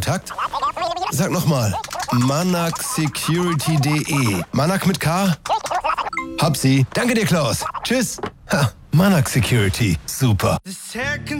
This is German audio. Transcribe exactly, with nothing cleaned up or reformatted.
Kontakt? Sag nochmal. manacsecurity punkt de. Manak mit K? Hab sie. Danke dir, Klaus. Tschüss. Ha, Manac Security. Super.